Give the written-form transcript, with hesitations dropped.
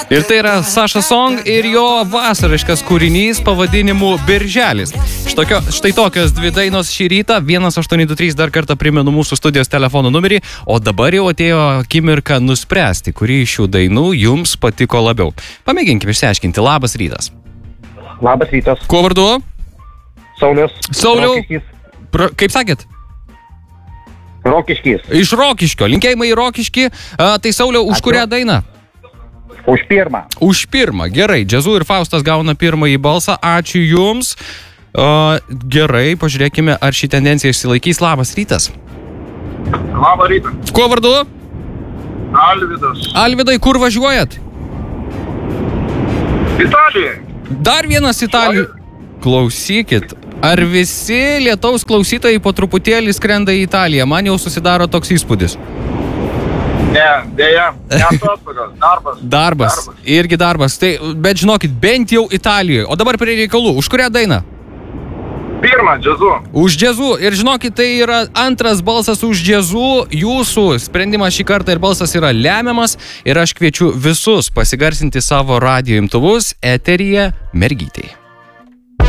Ir tai yra Sasha Song ir jo vasariškas kūrinys pavadinimu Birželis. Štai tokios dvi dainos šį rytą. 1823 dar kartą primenu mūsų studijos telefono numerį, o dabar jau atėjo akimirka nuspręsti, kuri iš šių dainų jums patiko labiau. Pamėginkime išsiaiškinti. Labas rytas. Labas rytas. Kuo vardu? Saulius. Sauliau. Kaip sakėt? Rokiškis. Iš Rokiškio. Linkėjimai į Rokiškį. Tai Sauliau, už kurią dainą? Už pirmą. Už pirmą. Gerai. Džiazu ir Faustas gauna pirmąjį balsą. Ačiū jums. Gerai, pažiūrėkime, ar ši tendencija išsilaikys. Labas rytas. Labą rytą. Kuo vardu? Alvydas. Alvydai, kur važiuojat? Italijai. Dar vienas Italijų. Klausykit, ar visi lietaus klausytojai po truputėlį skrenda į Italiją? Man jau susidaro toks įspūdis. Ne, dėja, neatostogas, darbas. Darbas, irgi darbas. Tai, bet žinokit, bent jau Italijoje. O dabar prie reikalų. Už kurią dainą? Pirmą, džiazu. Už džiazu. Ir žinokit, tai yra antras balsas už džiazu. Jūsų sprendimas šį kartą ir balsas yra lemiamas. Ir aš kviečiu visus pasigarsinti savo radijo imtuvus eteryje Mergytei.